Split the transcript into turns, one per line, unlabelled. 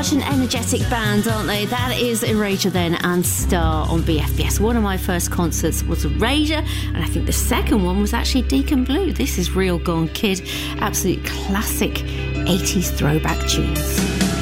Such an energetic band, aren't they? That is Erasure then, and Star on BFBS. One of my first concerts was Erasure, and I think the second one was actually Deacon Blue. This is Real Gone Kid. Absolute classic 80s throwback tunes.